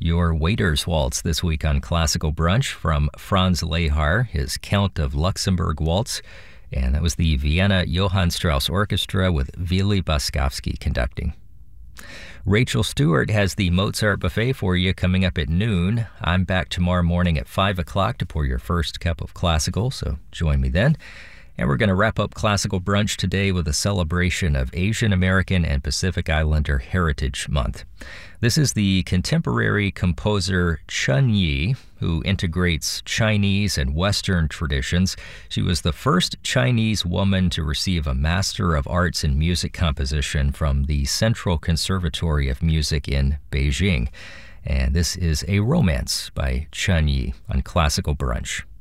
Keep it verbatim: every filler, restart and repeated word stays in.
Your Waiter's Waltz this week on Classical Brunch from Franz Lehar, his Count of Luxembourg Waltz. And that was the Vienna Johann Strauss Orchestra with Vili Boskovsky conducting. Rachel Stewart has the Mozart Buffet for you coming up at noon. I'm back tomorrow morning at five o'clock to pour your first cup of classical, so join me then. And we're going to wrap up Classical Brunch today with a celebration of Asian American and Pacific Islander Heritage Month. This is the contemporary composer Chun Yi, who integrates Chinese and Western traditions. She was the first Chinese woman to receive a Master of Arts in Music Composition from the Central Conservatory of Music in Beijing. And this is a romance by Chun Yi on Classical Brunch.